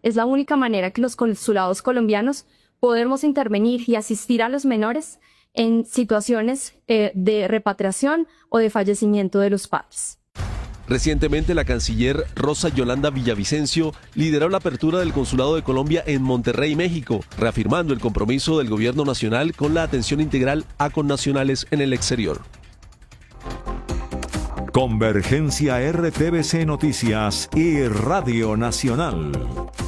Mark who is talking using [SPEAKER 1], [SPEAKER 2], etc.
[SPEAKER 1] Es la única manera que los consulados colombianos podemos intervenir y asistir a los menores en situaciones de repatriación o de fallecimiento de los padres.
[SPEAKER 2] Recientemente, la canciller Rosa Yolanda Villavicencio lideró la apertura del Consulado de Colombia en Monterrey, México, reafirmando el compromiso del gobierno nacional con la atención integral a connacionales en el exterior.
[SPEAKER 3] Convergencia RTBC Noticias y Radio Nacional.